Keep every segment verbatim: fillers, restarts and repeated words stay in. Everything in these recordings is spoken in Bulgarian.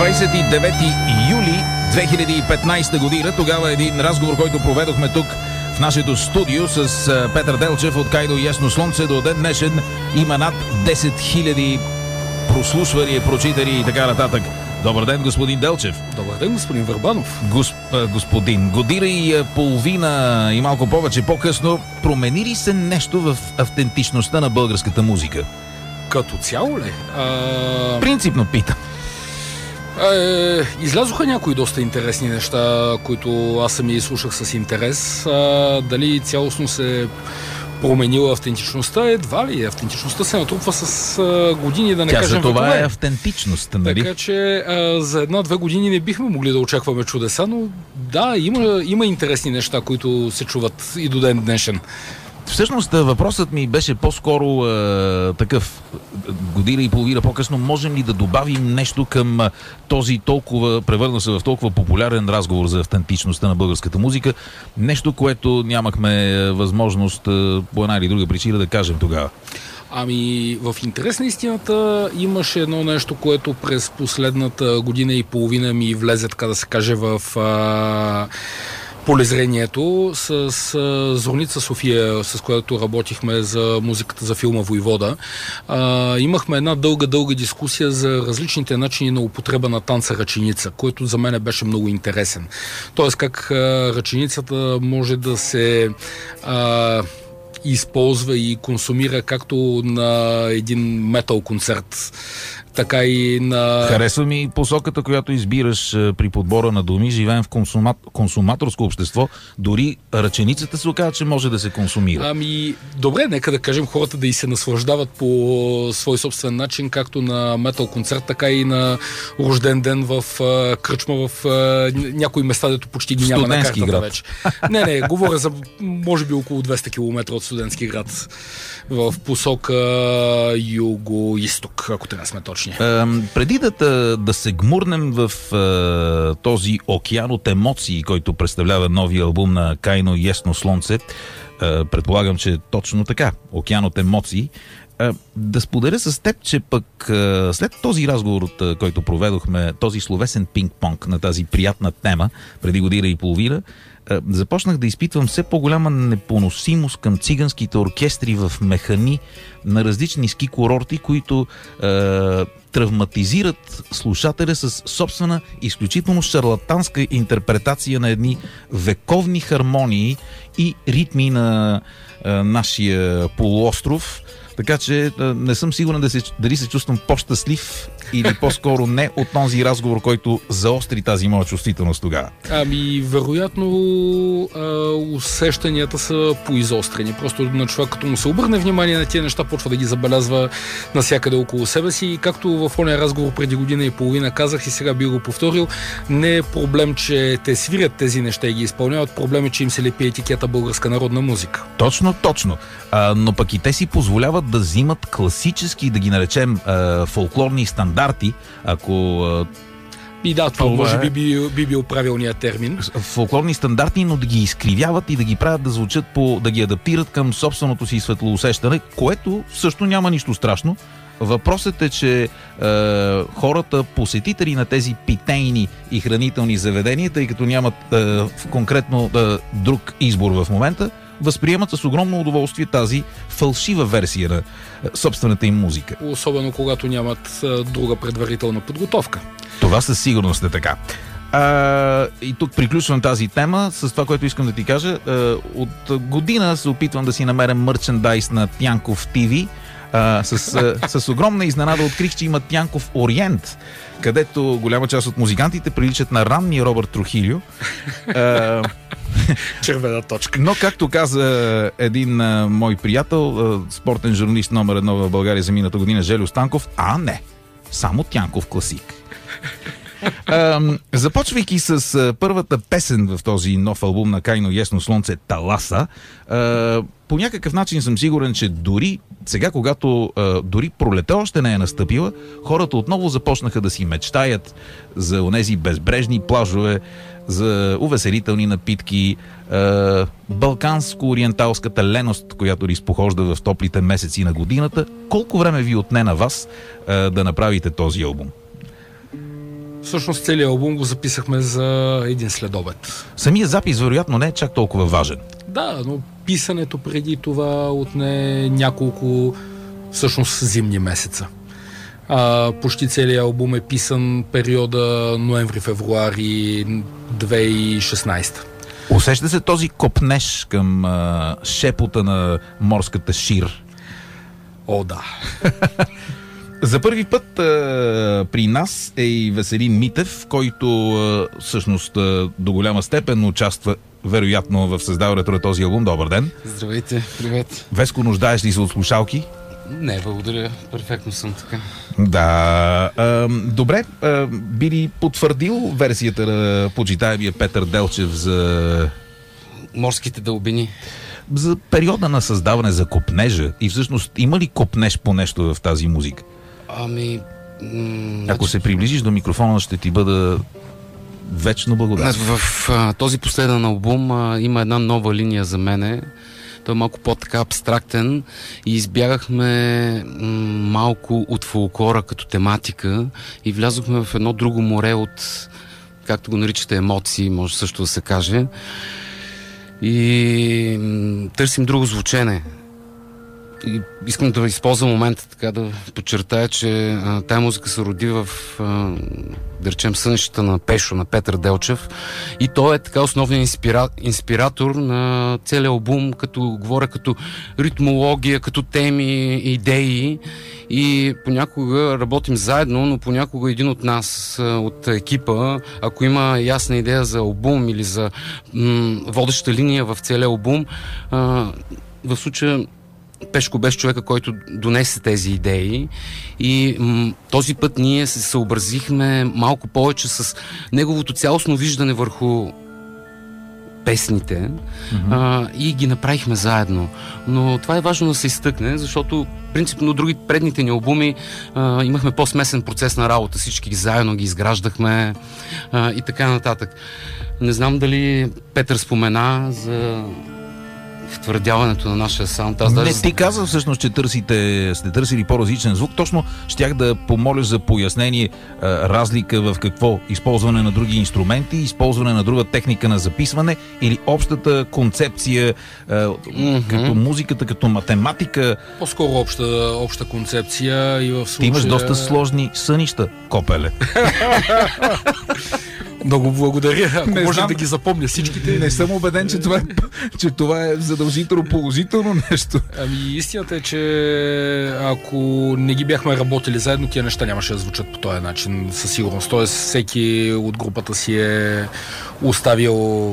двадесет и девети юли две хиляди и петнадесета година. Тогава един разговор, който проведохме тук в нашето студио с Петър Делчев от Кайно и Ясно слънце, до ден днешен има над десет хиляди прослушвания, прочитани и така нататък. Добър ден, господин Делчев. Добър ден, господин Върбанов. Госп, господин, година и половина и малко повече по-късно, промени ли се нещо в автентичността на българската музика? Като цяло ли? А... Принципно питам. Е, излязоха някои доста интересни неща, които аз сами слушах с интерес. А, дали цялостно се променила автентичността? Едва ли. Автентичността се натрупва с а, години, да не Тя кажем за това векове. е автентичност, нали? Така че а, за една-две години не бихме могли да очакваме чудеса, но да, има, има интересни неща, които се чуват и до ден днешен. Всъщност въпросът ми беше по-скоро е, такъв. Година и половина по-късно можем ли да добавим нещо към е, този толкова, превърна се в толкова популярен разговор за автентичността на българската музика? Нещо, което нямахме е, възможност е, по една или друга причина да кажем тогава. Ами, в интерес на истината имаше едно нещо, което през последната година и половина ми влезе, така да се каже, в... А... полезрението с, с Зорница София, с която работихме за музиката за филма Войвода. А, имахме една дълга-дълга дискусия за различните начини на употреба на танца ръченица, който за мен беше много интересен. Тоест как а, ръченицата може да се а, използва и консумира както на един метал концерт, така и на... Харесва ми посоката, която избираш е, при подбора на думи. Живеем в консумат... консуматорско общество. Дори ръченицата се оказа, че може да се консумира. Ами, добре, нека да кажем хората да и се наслаждават по свой собствен начин, както на метал концерт, така и на рожден ден в а, кръчма в а, някои места, дето почти ги няма на картата град. вече. Не, не, говоря за може би около двеста километра от Студентски град в посока юго-исток, ако трябва да сме точни. Е, преди да, да се гмурнем в е, този океан от емоции, който представлява новия албум на Кайно и Ясно слънце, е, предполагам, че е точно така, океан от емоции, е, да споделя с теб, че пък е, след този разговор, от, е, който проведохме, този словесен пинг-понг на тази приятна тема, преди година и половина, започнах да изпитвам все по-голяма непоносимост към циганските оркестри в механи на различни ски курорти, които е, травматизират слушателя с собствена изключително шарлатанска интерпретация на едни вековни хармонии и ритми на е, нашия полуостров. Така че не съм сигурен да се, дали се чувствам по-щастлив или по-скоро не от този разговор, който заостри тази моя чувствителност тогава. Ами, вероятно а, усещанията са поизострени. Просто на човек, като му се обърне внимание на тези неща, почва да ги забелязва навсякъде около себе си. И както в ония разговор преди година и половина казах и сега би го повторил, не е проблем, че те свирят тези неща и ги изпълняват. Проблем е, че им се лепи етикета българска народна музика. Точно, точно. А, но пък и те си позволяват да взимат класически, да ги наречем а, фолклорни стандарти, ако... А, и да, това, това може е... би би, би бил правилният термин. Фолклорни стандарти, но да ги изкривяват и да ги правят да звучат по... да ги адаптират към собственото си светлоусещане, което също няма нищо страшно. Въпросът е, че е, хората, посетители на тези питейни и хранителни заведения, тъй като нямат е, конкретно е, друг избор в момента, възприемат с огромно удоволствие тази фалшива версия на собствената им музика. Особено когато нямат а, друга предварителна подготовка. Това със сигурност е така. А, и тук приключвам тази тема с това, което искам да ти кажа. А, от година се опитвам да си намеря мърчендайз на Тянков ти ви. А, с, а, с огромна изненада открих, че има Тянков Ориент, където голяма част от музикантите приличат на ранния Робърт Трухилио. А, червена точка. Но, както каза един а, мой приятел, а, спортен журналист номер едно в България за миналата година, Желю Станков, а не, само Тянков класик. А, започвайки с а, първата песен в този нов албум на Кайно и Ясно слънце, Таласа, а, по някакъв начин съм сигурен, че дори сега, когато а, дори пролета още не е настъпила, хората отново започнаха да си мечтаят за онези безбрежни плажове, за увеселителни напитки, е, балканско-ориенталската леност, която изпохожда в топлите месеци на годината. Колко време ви отне на вас е, да направите този албум? Всъщност целият албум го записахме за един следобед. Самия запис вероятно не е чак толкова важен. Да, но писането преди това отне няколко всъщност зимни месеца. А, почти целият албум е писан периода ноември-февруари две хиляди и шестнадесета. Усеща се този копнеж към а, шепота на морската шир? О, да. За първи път а, при нас е и Веселин Митев, който а, всъщност а, до голяма степен участва вероятно в създаването на този албум. Добър ден! Здравейте, привет! Веско, нуждаеш ли се от слушалки? Не, благодаря. Перфектно съм така. Да. А, добре, а, би ли потвърдил версията на почитаемия Петър Делчев за... Морските дълбини. За периода на създаване, за копнежа? И всъщност има ли копнеж по нещо в тази музика? Ами... М- Ако се приближиш до микрофона, ще ти бъда вечно благодарен. В, в а, този последен албум а, има една нова линия за мене. Той е малко по-така абстрактен и избягахме м- малко от фолклора като тематика и влязохме в едно друго море от, както го наричате, емоции, може също да се каже. И м- търсим друго звучене. И искам да използвам момента така да подчертая, че а, тая музика се роди в, а, да речем, сънищата на Пешо, на Петър Делчев, и той е така основният инспира... инспиратор на целия албум, като говоря като ритмология, като теми, идеи, и понякога работим заедно, но понякога един от нас, от екипа, ако има ясна идея за албум или за м- водеща линия в целия албум, а, в случая Пешко беше човека, който донесе тези идеи, и м- този път ние се съобразихме малко повече с неговото цялостно виждане върху песните, mm-hmm. а, и ги направихме заедно. Но това е важно да се изтъкне, защото принципно други предните ни албуми а, имахме по-смесен процес на работа, всички ги заедно ги изграждахме а, и така нататък. Не знам дали Петър спомена за втвърдяването на нашия саунд. Аз Не, даже... ти каза всъщност, че търсите, сте търсили по-различен звук. Точно щях да помоля за пояснение, а, разлика в какво? Използване на други инструменти, използване на друга техника на записване или общата концепция, а, mm-hmm. като музиката, като математика? По-скоро обща, обща концепция и в случая... Ти имаш доста сложни сънища, копеле. Много благодаря. Ако Не може знам, да ги запомня всичките. Не съм убеден, че това е, че това е задължително положително нещо. Ами истината е, че ако не ги бяхме работили заедно, тия неща нямаше да звучат по този начин със сигурност. Тоест всеки от групата си е оставил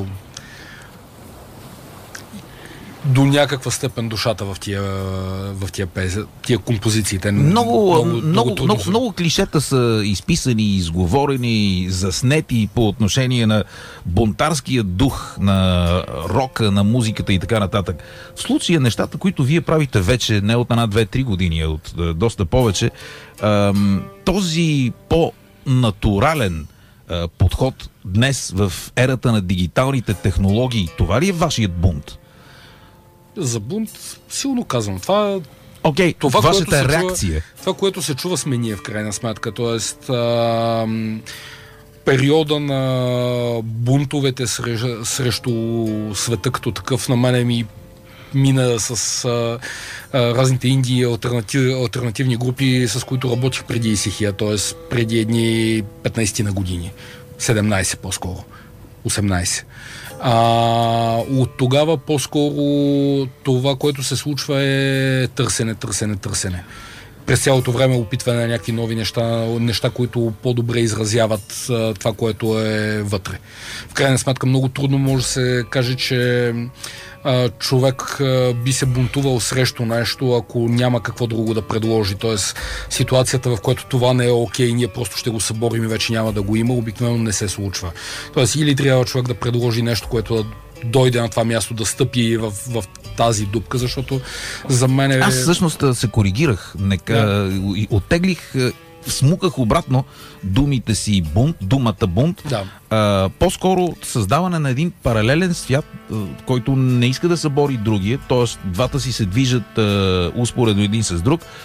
до някаква степен душата в тия, в тия, пез, тия композиции. Те много, много, много, много, много, много клишета са изписани, изговорени, заснети по отношение на бунтарския дух, на рока, на музиката и така нататък. В случая нещата, които вие правите вече не от една, две, три години, а от доста повече, този по-натурален подход днес в ерата на дигиталните технологии, това ли е вашият бунт? За бунт, силно казвам. Това, okay, това вашата което реакция. Чува, това, което се чува, сме ние в крайна сметка. Тоест, а, периода на бунтовете срещу, срещу света като такъв на мене ми мина с а, а, разните инди алтернатив, алтернативни групи, с които работих преди Исихия, т.е. преди едни петнайсет на години. седемнайсет по-скоро. осемнайсет. А, от тогава по-скоро това, което се случва, е търсене, търсене, търсене. През цялото време опитване на някакви нови неща, неща, които по-добре изразяват а, това, което е вътре. В крайна сметка много трудно може да се каже, че а, човек а, би се бунтувал срещу нещо, ако няма какво друго да предложи. Тоест ситуацията, в която това не е окей, ние просто ще го съборим и вече няма да го има, обикновено не се случва. Тоест или трябва човек да предложи нещо, което да дойде на това място, да стъпи в, в тази дупка, защото за мен е... Аз всъщност се коригирах. Нека, yeah. Оттеглих, смуках обратно думите си бунт, думата бунт. Да. А, по-скоро създаване на един паралелен свят, който не иска да събори другия, т.е. двата си се движат а, успоредно един с друг,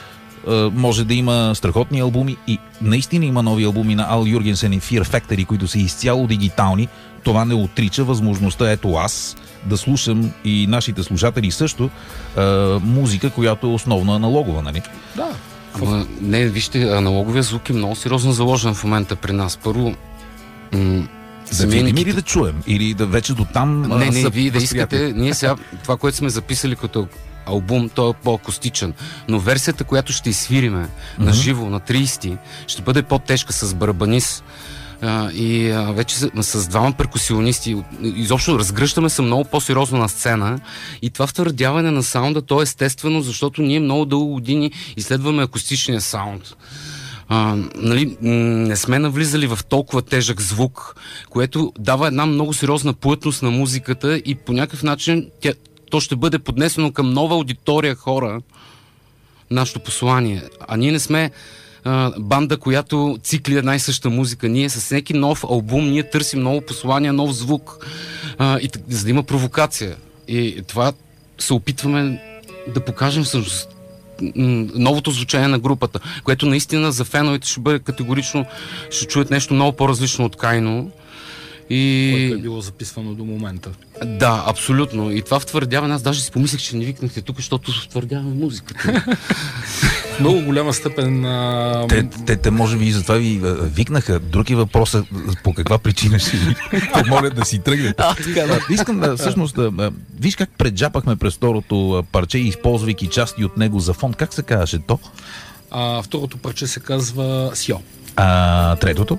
а, може да има страхотни албуми и наистина има нови албуми на Ал Юргенсен и Fear Factory, които са изцяло дигитални. Това не отрича възможността, ето аз, да слушам и нашите слушатели също а, музика, която е основно аналогова, нали? Да. Ама, не, вижте, аналоговия звук е много сериозно заложен в момента при нас. Първо, м- да видим или да чуем, или да вече до там. Не, не, вие да искате, ние сега, това, което сме записали като албум, той е по-акустичен, но версията, която ще изсвириме mm-hmm. на живо, на трийсети, ще бъде по-тежка с барабанис. Uh, и uh, вече с, с двама перкусионисти изобщо разгръщаме се много по-сериозно на сцена и това втвърдяване на саунда, то е естествено, защото ние много дълго години изследваме акустичния саунд. Uh, нали, не сме навлизали в толкова тежък звук, което дава една много сериозна плътност на музиката и по някакъв начин тя, то ще бъде поднесено към нова аудитория хора, нашето послание. А ние не сме банда, която цикли една и съща музика. Ние с всеки нов албум ние търсим ново послание, нов звук, а, и, за да има провокация. И това се опитваме да покажем всъщност новото звучание на групата, което наистина за феновете ще бъде категорично, ще чуят нещо много по-различно от Кайно. И... което е било записвано до момента. Да, абсолютно. И това втвърдяване, аз даже си помислех, че не викнахте тук, защото втвърдяваме музиката. Много голяма степен... А... Те, те, те може би и затова ви викнаха. Други въпроса, по каква причина ще ви помолят да си тръгнете. А, така, да. Искам да, всъщност, да, виж как преджапахме през второто парче, използвайки части от него за фон. Как се казваше то? А, второто парче се казва Сио. А третото?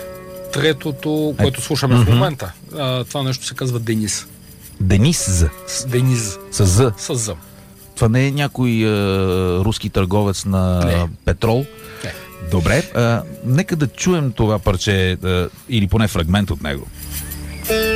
Третото, което слушаме mm-hmm. в момента, а, това нещо се казва Денис. Денис З. С Дениз. С З. С З. Това не е някой а, руски търговец на не. петрол? Не. Добре, а, нека да чуем това парче а, или поне фрагмент от него.